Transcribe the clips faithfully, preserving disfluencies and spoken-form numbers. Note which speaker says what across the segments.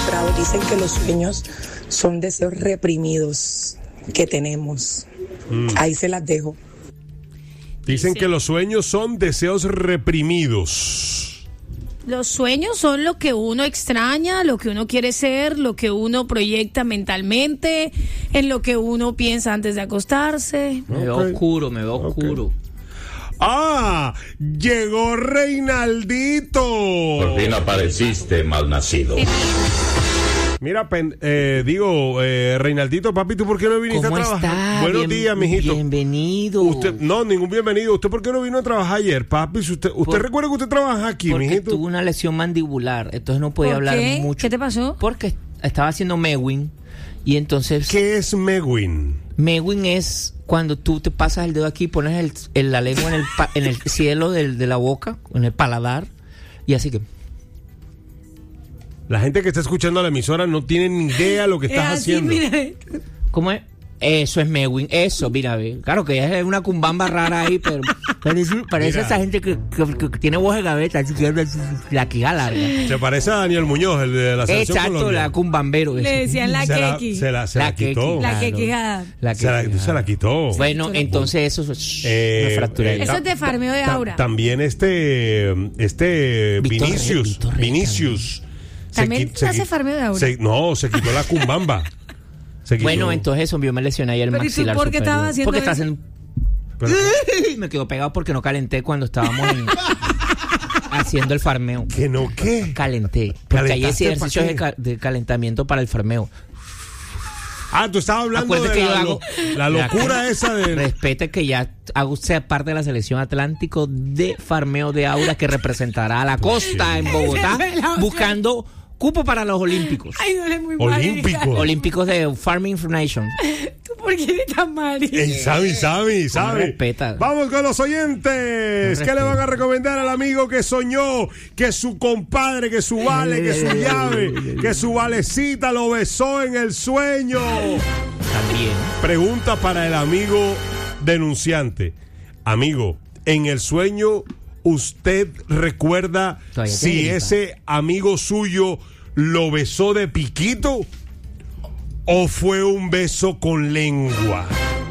Speaker 1: Bravo, dicen que los sueños son deseos reprimidos que tenemos. Mm. Ahí se las dejo.
Speaker 2: Dicen sí. que los sueños son deseos reprimidos.
Speaker 3: Los sueños son lo que uno extraña, lo que uno quiere ser, lo que uno proyecta mentalmente, en lo que uno piensa antes de acostarse.
Speaker 4: Me veo okay. oscuro, me veo okay. oscuro.
Speaker 2: ¡Ah! ¡Llegó Reinaldito!
Speaker 5: Por fin apareciste, malnacido.
Speaker 2: Mira, pen, eh, digo, eh, Reinaldito, papi, ¿tú por qué no viniste a trabajar?
Speaker 4: Está?
Speaker 2: Buenos
Speaker 4: Bien,
Speaker 2: días, mijito.
Speaker 4: Bienvenido.
Speaker 2: Usted, no, ningún bienvenido. ¿Usted por qué no vino a trabajar ayer, papi? Si usted, ¿Usted por, recuerda que usted trabaja aquí,
Speaker 4: porque
Speaker 2: mijito?
Speaker 4: Tuve una lesión mandibular, entonces no podía hablar
Speaker 3: qué?
Speaker 4: mucho.
Speaker 3: ¿Qué te pasó?
Speaker 4: Porque estaba haciendo Mewing y entonces...
Speaker 2: ¿Qué es Mewing?
Speaker 4: Mewing es cuando tú te pasas el dedo aquí, pones el, el, la lengua en el, pa, en el cielo del, de la boca, en el paladar, y así que...
Speaker 2: La gente que está escuchando la emisora no tiene ni idea de lo que estás
Speaker 3: así,
Speaker 2: haciendo.
Speaker 3: Mira.
Speaker 4: ¿Cómo es? Eso es Mewing, eso, mira, ve. Claro que es una cumbamba rara ahí, pero parece, parece esa gente que, que, que tiene voz de gaveta, así que la quija larga.
Speaker 2: Se parece a Daniel Muñoz, el de la selección
Speaker 4: Exacto,
Speaker 2: colombiana.
Speaker 4: la cumbambero.
Speaker 3: Le decían la quequi.
Speaker 2: Se la, se la, se la quitó.
Speaker 3: La quequijada.
Speaker 4: La
Speaker 2: se, la, se la quitó.
Speaker 4: Bueno, entonces eso es
Speaker 2: eh,
Speaker 4: me fracturé.
Speaker 2: Eh,
Speaker 3: eso es de farmeo de aura.
Speaker 2: Ta, también este, este
Speaker 4: Víctor
Speaker 2: Vinicius,
Speaker 4: Rey,
Speaker 2: Vinicius.
Speaker 3: También se, se hace farmeo de aura.
Speaker 2: Se, no, se quitó la cumbamba. Se quitó.
Speaker 4: Bueno, entonces eso, yo me lesioné ayer el
Speaker 3: ¿Pero
Speaker 4: maxilar.
Speaker 3: ¿y tú por qué estabas haciendo
Speaker 4: Porque
Speaker 3: eso?
Speaker 4: estás haciendo... Me quedó pegado porque no calenté cuando estábamos en... haciendo el farmeo.
Speaker 2: ¿Que no qué?
Speaker 4: Calenté. Porque hay ejercicios de, ca- de calentamiento para el farmeo.
Speaker 2: Ah, tú estabas hablando
Speaker 4: Acuérdate
Speaker 2: de
Speaker 4: que
Speaker 2: la,
Speaker 4: yo hago,
Speaker 2: la locura la, esa de...
Speaker 4: Respete que ya hago sea parte de la selección Atlántico de farmeo de aura que representará a la costa en Bogotá buscando cupo para los olímpicos.
Speaker 3: Ay, no le muy
Speaker 2: Olímpicos.
Speaker 4: Olímpicos de Farming Information.
Speaker 3: ¿Tú por qué eres tan mal?
Speaker 2: Ey, Sammy, Sammy, Sammy.
Speaker 4: Respeta.
Speaker 2: Vamos con los oyentes. ¿Qué le van a recomendar al amigo que soñó que su compadre, que su vale, que su llave, que su valecita lo besó en el sueño?
Speaker 4: También.
Speaker 2: Pregunta para el amigo denunciante. Amigo, en el sueño, ¿usted recuerda si ese amigo suyo lo besó de piquito o fue un beso con lengua?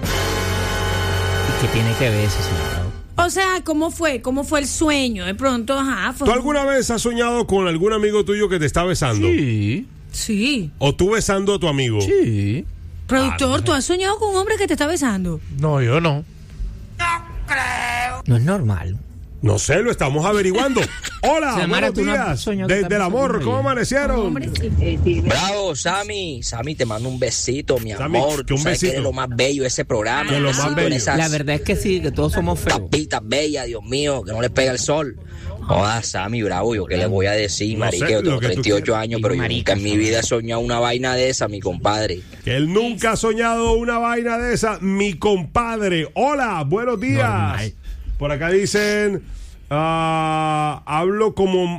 Speaker 4: ¿Y qué tiene que ver eso, señor?
Speaker 3: O sea, ¿cómo fue? ¿Cómo fue el sueño? De pronto, ajá. Fue...
Speaker 2: ¿Tú alguna vez has soñado con algún amigo tuyo que te está besando?
Speaker 4: Sí.
Speaker 3: Sí.
Speaker 2: ¿O tú besando a tu amigo?
Speaker 4: Sí.
Speaker 3: Productor, ¿tú has soñado con un hombre que te está besando?
Speaker 6: No, yo no.
Speaker 3: No creo.
Speaker 4: No es normal.
Speaker 2: No sé, lo estamos averiguando. Hola,
Speaker 4: Samara,
Speaker 2: buenos días. Desde el amor, ¿cómo amanecieron?
Speaker 3: Hombre, sí.
Speaker 7: Bravo, Sammy. Sammy, te mando un besito, mi
Speaker 2: Sammy,
Speaker 7: amor.
Speaker 2: que
Speaker 7: Tú
Speaker 2: un
Speaker 7: sabes
Speaker 2: besito.
Speaker 7: que eres lo más bello de ese programa.
Speaker 2: Que lo
Speaker 7: Besito
Speaker 2: más bello.
Speaker 7: en esas
Speaker 4: La verdad es que sí, que todos somos feos.
Speaker 7: tapitas bellas, Dios mío, que no le pega el sol. Joda, Sammy, bravo, yo qué le voy a decir,
Speaker 2: No
Speaker 7: marica,
Speaker 2: sé,
Speaker 7: yo tengo
Speaker 2: lo que tú
Speaker 7: treinta y ocho
Speaker 2: quieras.
Speaker 7: años, pero yo
Speaker 4: Marica,
Speaker 7: nunca en mi vida he soñado una vaina de esa, mi compadre.
Speaker 2: Que él nunca ha soñado una vaina de esa. Mi compadre. Hola, buenos días.
Speaker 6: Normal.
Speaker 2: Por acá dicen... Uh, hablo como...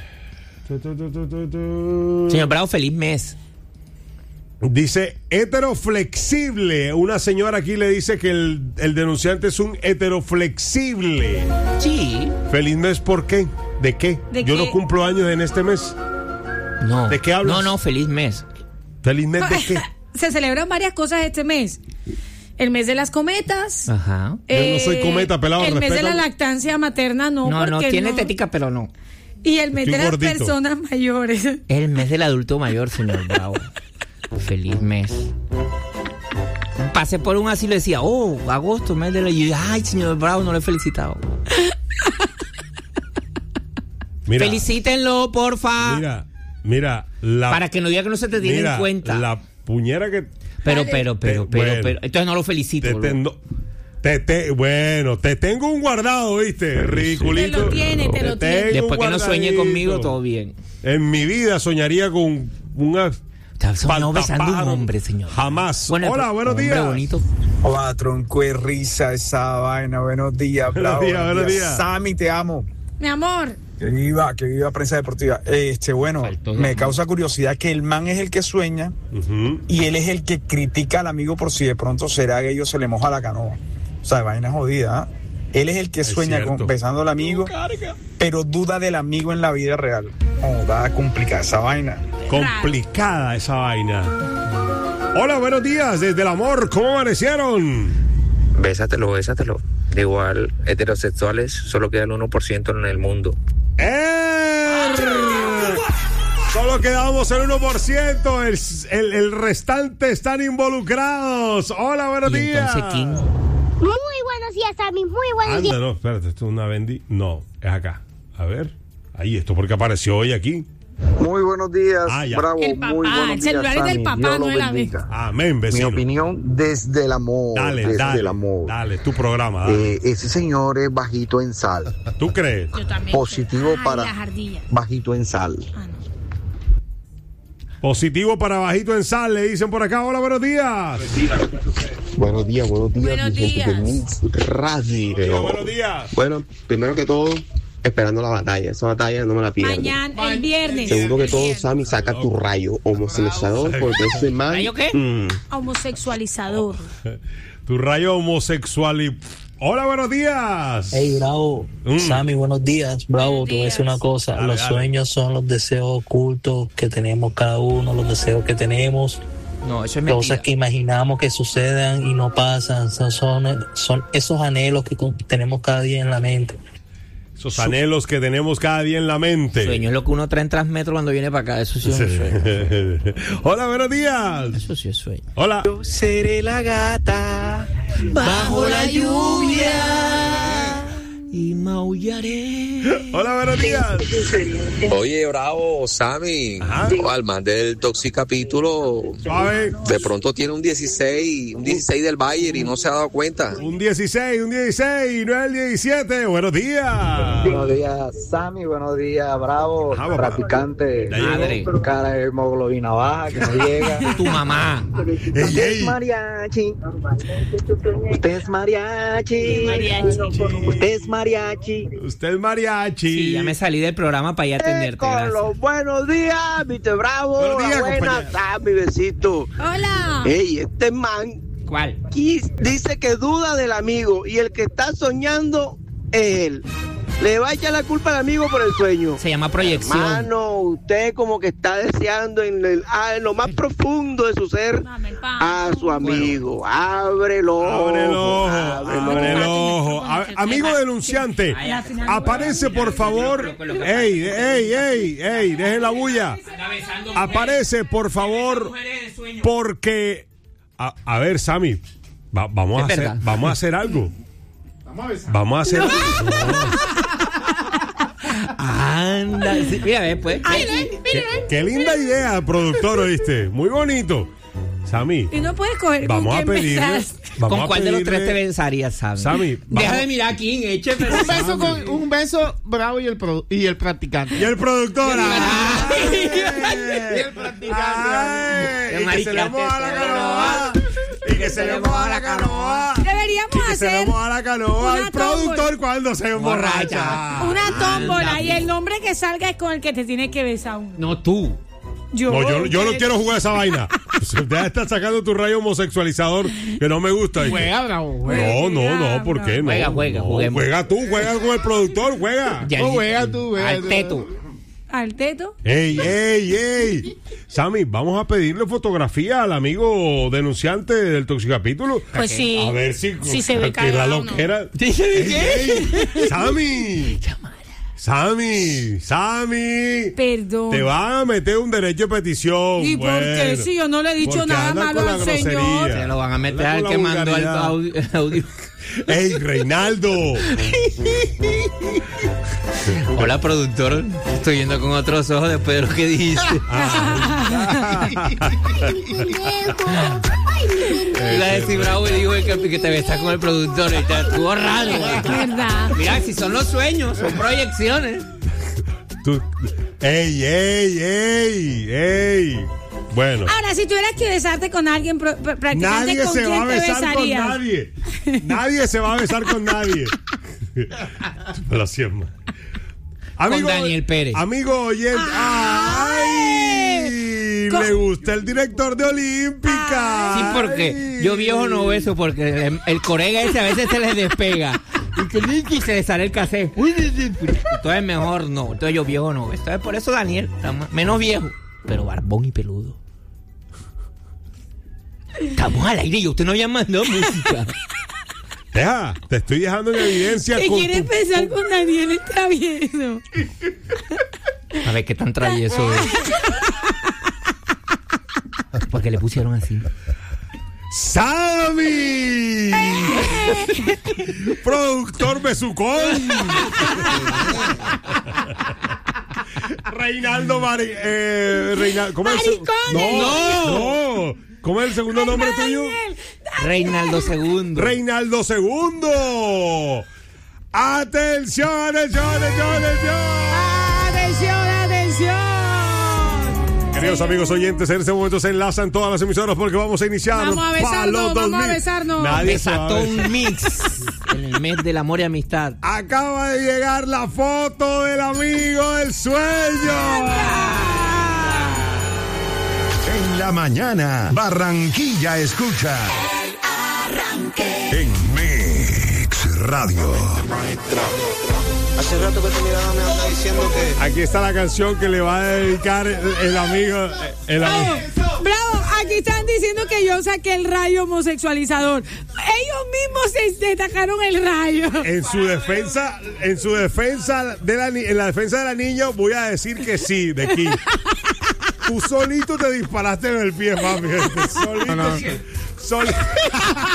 Speaker 4: Señor Bravo, feliz mes.
Speaker 2: Dice heteroflexible. Una señora aquí le dice que el, el denunciante es un heteroflexible.
Speaker 4: Sí.
Speaker 2: Feliz mes, ¿por qué? ¿De qué?
Speaker 3: ¿De
Speaker 2: Yo
Speaker 3: qué?
Speaker 2: no cumplo años en este mes.
Speaker 4: No.
Speaker 2: ¿De qué hablas?
Speaker 4: No, no, feliz mes.
Speaker 2: ¿Feliz mes de qué?
Speaker 3: Se celebran varias cosas este mes. El mes de las cometas.
Speaker 4: Ajá.
Speaker 2: Yo no soy cometa, pelado,
Speaker 3: El mes de la
Speaker 2: respétame.
Speaker 3: lactancia materna, no.
Speaker 4: No, no,
Speaker 3: porque
Speaker 4: tiene
Speaker 3: no.
Speaker 4: tetica, pero no.
Speaker 3: Y el mes
Speaker 2: Estoy
Speaker 3: de las
Speaker 2: gordito.
Speaker 3: personas mayores.
Speaker 4: Es el mes del adulto mayor, señor Bravo. Feliz mes. Pasé por un asilo y decía, oh, agosto, mes de la... Y yo, ay, señor Bravo, no le he felicitado.
Speaker 2: Mira,
Speaker 4: Felicítenlo, porfa.
Speaker 2: mira, mira. La,
Speaker 4: Para que no diga que no se te tiene
Speaker 2: mira,
Speaker 4: en cuenta.
Speaker 2: La puñera que...
Speaker 4: Pero, pero, pero,
Speaker 2: Te-
Speaker 4: pero,
Speaker 2: bueno.
Speaker 4: pero. Entonces no lo felicito.
Speaker 2: Te,
Speaker 4: bro.
Speaker 2: te- no- te- te- bueno, te tengo un guardado, ¿viste? Ridiculito.
Speaker 3: Te lo tiene, te lo tiene.
Speaker 2: tengo
Speaker 4: Después
Speaker 2: un
Speaker 4: que no sueñe
Speaker 2: guardadito.
Speaker 4: conmigo, todo bien.
Speaker 2: En mi vida soñaría con una...
Speaker 4: Te has soñado besando a un
Speaker 2: espantapájaro.
Speaker 4: hombre, señor.
Speaker 2: Jamás.
Speaker 4: Bueno,
Speaker 2: Hola,
Speaker 4: un
Speaker 2: buenos
Speaker 4: hombre
Speaker 2: días.
Speaker 4: bonito.
Speaker 8: Hola, tronco de risa esa vaina. Buenos días,
Speaker 2: Buenos
Speaker 8: Bravo.
Speaker 2: días, buenos días.
Speaker 8: Sammy, te amo.
Speaker 3: Mi amor.
Speaker 8: Que viva, que viva Prensa Deportiva. Este, bueno,
Speaker 4: Faltó de
Speaker 8: me
Speaker 4: amor.
Speaker 8: causa curiosidad que el man es el que sueña
Speaker 2: Ujú.
Speaker 8: y él es el que critica al amigo por si de pronto será que ellos se le moja la canoa. O sea, vaina jodida, ¿ah? Él es el que
Speaker 2: Es
Speaker 8: sueña
Speaker 2: cierto.
Speaker 8: con, besando al amigo, pero duda del amigo en la vida real. Oh, va a complicar esa vaina.
Speaker 2: Complicada esa vaina. Hola, buenos días. Desde el amor, ¿cómo amanecieron?
Speaker 6: Bésatelo, bésatelo. De igual, heterosexuales solo queda el uno por ciento en el mundo.
Speaker 2: ¡Er! Solo quedamos el uno por ciento. El, el, el restante están involucrados. Hola, buenos
Speaker 4: ¿Y
Speaker 2: días.
Speaker 4: entonces quién?
Speaker 9: Muy buenos días, Sammy. Muy buenos
Speaker 2: Anda,
Speaker 9: días.
Speaker 2: no, espérate, esto es una bendi. No, es acá. A ver. Ahí, esto porque apareció hoy aquí.
Speaker 10: Muy buenos días,
Speaker 2: Ah, ya.
Speaker 10: bravo,
Speaker 3: El papá,
Speaker 10: muy buenos
Speaker 3: el
Speaker 10: días,
Speaker 3: celular es del
Speaker 10: Sammy.
Speaker 3: papá,
Speaker 10: Dios
Speaker 3: no
Speaker 10: lo
Speaker 3: de la
Speaker 10: bendiga.
Speaker 2: Amén,
Speaker 10: Mi
Speaker 2: vecino.
Speaker 10: opinión desde el amor,
Speaker 2: Dale,
Speaker 10: desde
Speaker 2: dale.
Speaker 10: el amor.
Speaker 2: Dale, tu programa. Dale.
Speaker 10: Eh, ese señor es bajito en sal,
Speaker 2: ¿Tú crees?
Speaker 3: Yo también.
Speaker 10: positivo
Speaker 3: Ay,
Speaker 10: para
Speaker 3: las ardillas.
Speaker 10: bajito en sal.
Speaker 3: Ah, no.
Speaker 2: Positivo para bajito en sal, le dicen por acá. Hola, buenos días.
Speaker 10: Buenos días, buenos días,
Speaker 3: Buenos
Speaker 10: mi gente de
Speaker 3: días.
Speaker 10: Mix Radio.
Speaker 2: Buenos días.
Speaker 11: Bueno, primero que todo, esperando la batalla. Esa batalla no me la pierdo.
Speaker 3: Mañana, el viernes.
Speaker 11: Segundo que
Speaker 3: El
Speaker 11: todo,
Speaker 3: viernes.
Speaker 11: Sammy, saca tu rayo homosexualizador porque ese man...
Speaker 4: ¿Rayo qué?
Speaker 11: mm,
Speaker 3: Homosexualizador.
Speaker 2: Tu rayo homosexual y... Hola, buenos días.
Speaker 12: Hey, bravo.
Speaker 2: Mm.
Speaker 12: Sammy, buenos días. Bravo,
Speaker 3: Buenos
Speaker 12: te voy a decir
Speaker 3: días.
Speaker 12: una cosa.
Speaker 2: Dale,
Speaker 12: los
Speaker 2: dale.
Speaker 12: sueños son los deseos ocultos que tenemos cada uno, los deseos que tenemos,
Speaker 4: No, eso es mentira.
Speaker 12: cosas que imaginamos que sucedan y no pasan. Son, son, son esos anhelos que con- tenemos cada día en la mente.
Speaker 2: Esos anhelos que tenemos cada día en la mente.
Speaker 4: Sueño es lo que uno trae en Transmetro cuando viene para acá. Eso sí es un sueño.
Speaker 2: Hola, buenos días.
Speaker 4: Eso sí es sueño.
Speaker 2: Hola.
Speaker 12: Seré la gata bajo la lluvia
Speaker 4: Y maullaré.
Speaker 2: Hola, buenos días.
Speaker 7: Oye, bravo, Sammy.
Speaker 2: Ajá.
Speaker 7: Al man del Toxicapítulo,
Speaker 2: Suave.
Speaker 7: de pronto tiene un dieciséis, un dieciséis del Bayern y no se ha dado cuenta.
Speaker 2: Un dieciséis, un dieciséis, no es el diecisiete. Buenos días.
Speaker 10: Buenos días, Sammy, buenos días, bravo,
Speaker 2: Ah, papá.
Speaker 10: traficante,
Speaker 2: Ya llegó.
Speaker 4: Madre.
Speaker 10: cara de hemoglobina baja que no llega.
Speaker 4: Tu mamá.
Speaker 2: Ey, ey.
Speaker 10: mariachi, usted es mariachi, usted es mariachi.
Speaker 2: Usted es mariachi.
Speaker 4: Sí, ya me salí del programa para ir a atenderte.
Speaker 10: Con
Speaker 4: Gracias.
Speaker 10: los buenos días, viste bravo,
Speaker 2: Buenos días,
Speaker 10: la buena,
Speaker 2: compañero.
Speaker 10: Sammy, besito.
Speaker 3: Hola.
Speaker 10: Ey, este man
Speaker 4: ¿Cuál?
Speaker 10: aquí dice que duda del amigo y el que está soñando es él. Le va a echar la culpa al amigo por el sueño.
Speaker 4: Se llama proyección.
Speaker 10: Hermano, usted como que está deseando en, el, ah, en lo más profundo de su ser
Speaker 3: Dame el pan.
Speaker 10: a su amigo. Abre el ojo.
Speaker 2: Abre el ojo,
Speaker 10: abre el
Speaker 2: abre el
Speaker 10: ojo.
Speaker 2: ojo. A- amigo denunciante, aparece por favor. Ey, ey, ey, ey, dejen la bulla. Aparece por favor, porque a, a ver, Sammy, va- vamos a
Speaker 4: Es
Speaker 2: hacer,
Speaker 4: verdad.
Speaker 2: vamos a hacer algo. Vamos a hacer.
Speaker 4: Anda. Sí, mira, ve, pues.
Speaker 2: Qué, qué linda idea, productor, ¿oíste? Muy bonito. Sammy,
Speaker 3: Y no puedes coger
Speaker 2: vamos
Speaker 3: con
Speaker 2: a
Speaker 3: quién
Speaker 2: pedirle.
Speaker 3: besas.
Speaker 2: Vamos
Speaker 4: ¿Con
Speaker 2: a
Speaker 4: cuál de los tres te
Speaker 2: pedirle-
Speaker 4: besarías, Sammy?
Speaker 2: Sammy,
Speaker 4: Deja
Speaker 2: vamos-
Speaker 4: de mirar a quién, eche. pero-
Speaker 13: Un beso con un beso bravo y el pro- y el practicante.
Speaker 2: Y el productor.
Speaker 4: Ay.
Speaker 2: ¡Ay!
Speaker 13: Y el practicante.
Speaker 2: ¡Ay!
Speaker 4: Qué
Speaker 2: Y que se le
Speaker 4: maricante
Speaker 2: moja la
Speaker 4: ese,
Speaker 2: canoa. Y que se le moja la canoa.
Speaker 3: Deberíamos
Speaker 2: Y que se le
Speaker 3: hacer
Speaker 2: moja la canoa
Speaker 3: una
Speaker 2: al productor
Speaker 3: tómbola.
Speaker 2: cuando se emborracha.
Speaker 3: una tómbola y el nombre que salga es con el que te tiene que besar uno.
Speaker 4: No, tú.
Speaker 3: Yo,
Speaker 2: No, yo, yo no quiero jugar esa vaina. Deja de estar sacando tu rayo homosexualizador que no me gusta. ¿viste?
Speaker 13: Juega, bravo. Juega.
Speaker 2: No, no, no, ¿por qué no?
Speaker 4: Juega, juega,
Speaker 2: No,
Speaker 4: juguemos.
Speaker 2: Juega tú, juega con el productor, juega.
Speaker 4: Ya,
Speaker 13: No, juega tú, juega
Speaker 4: Al
Speaker 13: tú.
Speaker 4: teto.
Speaker 3: Al teto.
Speaker 2: Ey, ey, ey. Sammy, vamos a pedirle fotografía al amigo denunciante del Toxicapítulo.
Speaker 3: Pues sí.
Speaker 2: A ver si,
Speaker 3: Si se ve
Speaker 2: que la
Speaker 3: cagado o no.
Speaker 2: loquera. Ey, ey, Sammy. Sammy, Sammy.
Speaker 3: Perdón.
Speaker 2: Te van a meter un derecho de petición.
Speaker 3: ¿Y por qué?
Speaker 2: bueno.
Speaker 3: Si yo no le he dicho
Speaker 2: Porque
Speaker 3: nada
Speaker 2: anda
Speaker 3: malo
Speaker 2: con la
Speaker 3: al señor.
Speaker 2: grosería.
Speaker 4: Se lo van a meter
Speaker 2: Anda
Speaker 4: al
Speaker 2: con
Speaker 4: que
Speaker 2: la
Speaker 4: mandó el
Speaker 2: vulgaridad.
Speaker 4: audio. audio.
Speaker 2: Ey, Reinaldo.
Speaker 4: Hola, productor. Estoy viendo con otros ojos después de lo que dijiste. La de decir bravo y dijo el que, que te besas con el productor. Y te estuvo raro.
Speaker 3: ¿Verdad?
Speaker 4: Mira, si son los sueños, son proyecciones.
Speaker 2: Tú- ey, ey, ey, ey. Bueno.
Speaker 3: Ahora, si tuvieras que besarte con alguien pr- pr- prácticamente,
Speaker 2: Nadie
Speaker 3: ¿con
Speaker 2: se va
Speaker 3: quién
Speaker 2: a
Speaker 3: te
Speaker 2: besar con
Speaker 3: besarías?
Speaker 2: nadie. Nadie se va a besar con nadie. Pero siempre. Amigo,
Speaker 4: Daniel Pérez.
Speaker 2: Amigo oyente. ¡Ay!
Speaker 3: Con-
Speaker 2: Le gusta el director de Olímpica.
Speaker 4: Sí, porque yo viejo no beso porque el, el corega ese a veces se les despega. Y que- y se le sale el cassette. Entonces mejor no. Entonces yo viejo no beso. Entonces por eso Daniel, está más- menos viejo. pero barbón y peludo. Estamos al aire y usted no había mandado música.
Speaker 2: Deja, te estoy dejando en evidencia.
Speaker 3: ¿Qué
Speaker 2: con
Speaker 3: quiere
Speaker 2: tu-
Speaker 3: empezar con Daniel Travieso?
Speaker 4: A ver qué tan travieso es. ¿Por qué le pusieron así?
Speaker 2: ¡Sammy! ¡Productor besucón! Reinaldo Mari... Eh, Reinaldo... ¿Cómo es el seg- No, no. ¿Cómo es el segundo nombre tuyo?
Speaker 4: Reinaldo Segundo.
Speaker 2: Reinaldo Segundo. ¡Atención, atención, atención, atención!
Speaker 3: ¡Atención, atención!
Speaker 2: Queridos amigos oyentes, en este momento se enlazan todas las emisoras porque vamos a iniciar
Speaker 3: Vamos a besarnos,
Speaker 2: Palo
Speaker 3: vamos a
Speaker 2: dos mil.
Speaker 3: besarnos.
Speaker 2: Nadie se va a
Speaker 4: Desató
Speaker 2: besar.
Speaker 4: un mix en el mes del amor y amistad.
Speaker 2: Acaba de llegar la foto del amigo del sueño.
Speaker 14: En la mañana, Barranquilla escucha. En Mix Radio.
Speaker 10: Hace rato que tu mirada me anda diciendo que...
Speaker 2: Aquí está la canción que le va a dedicar el, el amigo. El amigo.
Speaker 3: Bravo, aquí están diciendo que yo saqué el rayo homosexualizador. Ellos mismos se destacaron el rayo.
Speaker 2: En su defensa, en su defensa de la ni- en la defensa de la niña voy a decir que sí, de aquí. Tú solito te disparaste en el pie, papi. Solito.
Speaker 13: No, no.
Speaker 2: Solito.